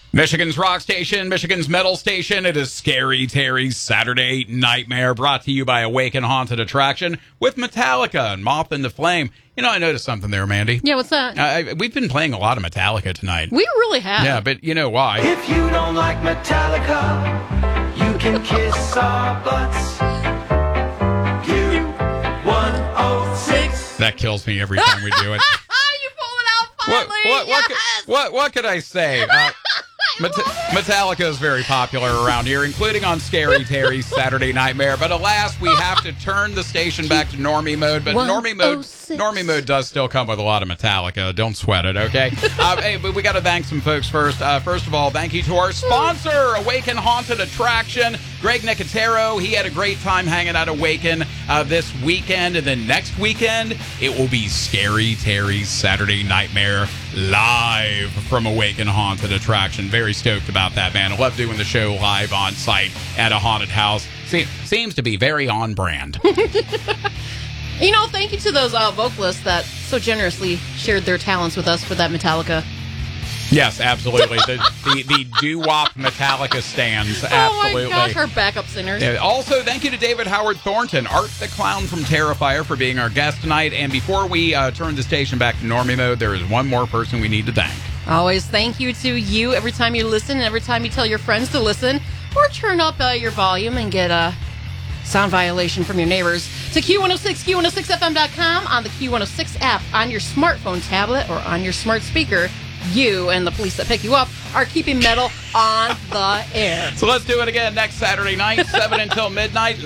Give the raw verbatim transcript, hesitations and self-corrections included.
Michigan's rock station, Michigan's metal station. It is Scary Terry's Saturday Nightmare, brought to you by Awaken Haunted Attraction with Metallica and Moth in the Flame. You know, I noticed something there, Mandy. Yeah, what's that? Uh, we've been playing a lot of Metallica tonight. We really have. Yeah, but you know why? If you don't like Metallica, you can kiss our butts. You one oh six. That kills me every time we do it. You pull it out What, finally. what, what, Yes. could, what, what could I say? Uh, Met- Metallica is very popular around here, including on Scary Terry's Saturday Nightmare. But alas, we have to turn the station back to normie mode. But normie mode, normie mode does still come with a lot of Metallica. Don't sweat it, okay? uh, hey, but we got to thank some folks first. Uh, first of all, thank you to our sponsor, Awaken Haunted Attraction, Greg Nicotero. He had a great time hanging out Awaken uh, this weekend, and then next weekend it will be Scary Terry's Saturday Nightmare live from Awaken Haunted Attraction. Very stoked about that, man. I love doing the show live on site at a haunted house. Se- seems to be very on brand. You know, thank you to those uh, vocalists that so generously shared their talents with us for that Metallica. Yes, absolutely. the the, the doo-wop Metallica stands. Absolutely. Oh my gosh, our backup singers. Yeah, also, thank you to David Howard Thornton, Art the Clown from Terrifier, for being our guest tonight. And before we uh, turn the station back to normie mode, there is one more person we need to thank. Always thank you to you every time you listen, and every time you tell your friends to listen, or turn up uh, your volume and get a sound violation from your neighbors. To Q one oh six, Q one oh six F M dot com, on the Q one oh six app, on your smartphone tablet, or on your smart speaker. You and the police that pick you up are keeping metal on the air. So let's do it again next Saturday night, seven until midnight.